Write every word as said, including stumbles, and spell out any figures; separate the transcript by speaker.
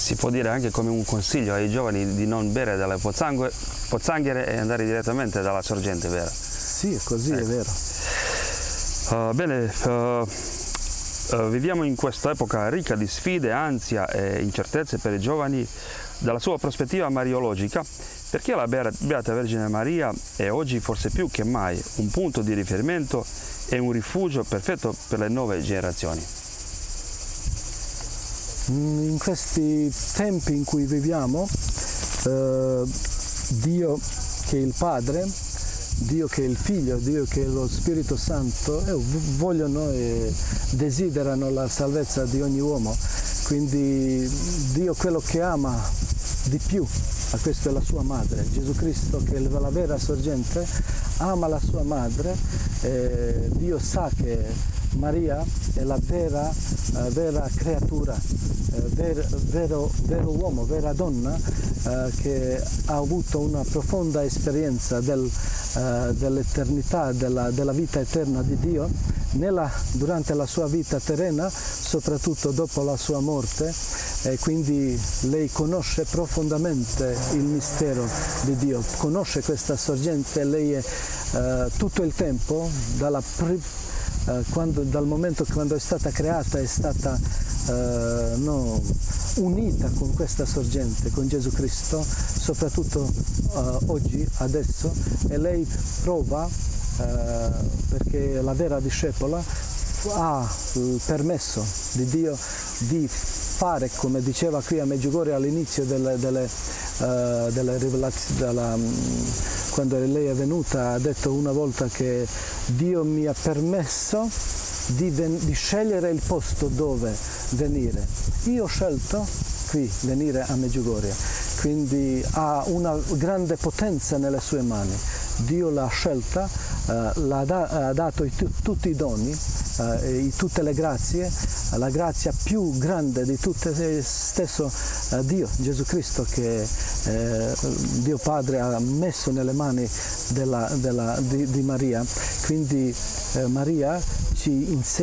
Speaker 1: si può dire anche come un consiglio ai giovani di non bere dalle pozzanghe, pozzanghere e andare direttamente dalla sorgente vera.
Speaker 2: Sì, è così,
Speaker 1: Ecco.
Speaker 2: è vero.
Speaker 1: Uh, bene, uh, uh, viviamo in questa epoca ricca di sfide, ansia e incertezze per i giovani. Dalla sua prospettiva mariologica, perché la Beata Vergine Maria è oggi forse più che mai un punto di riferimento e un rifugio perfetto per le nuove generazioni?
Speaker 2: In questi tempi in cui viviamo, eh, Dio che è il Padre, Dio che è il Figlio, Dio che è lo Spirito Santo eh, vogliono e desiderano la salvezza di ogni uomo. Quindi Dio quello che ama di più, a questa è la sua madre. Gesù Cristo, che è la vera sorgente, ama la sua madre. Eh, Dio sa che Maria è la vera, eh, vera creatura, eh, ver, vero, vero uomo, vera donna, eh, che ha avuto una profonda esperienza del, eh, dell'eternità, della, della vita eterna di Dio, nella, durante la sua vita terrena, soprattutto dopo la sua morte, e quindi lei conosce profondamente il mistero di Dio, conosce questa sorgente. Lei è eh, tutto il tempo, dalla Uh, quando, dal momento che quando è stata creata è stata uh, no, unita con questa sorgente, con Gesù Cristo, soprattutto uh, oggi, adesso, e lei prova, uh, perché la vera discepola ha il permesso di Dio di fare, come diceva qui a Medjugorje all'inizio delle, delle, uh, delle rivelazioni, della, quando lei è venuta, ha detto una volta che Dio mi ha permesso di, di scegliere il posto dove venire. Io ho scelto qui venire a Medjugorje, quindi ha una grande potenza nelle sue mani. Dio l'ha scelta, uh, l'ha da, ha dato i, tutti i doni, uh, e tutte le grazie, la grazia più grande di tutte è stesso uh, Dio, Gesù Cristo, che eh, Dio Padre ha messo nelle mani della, della, di, di Maria. Quindi eh, Maria ci insegna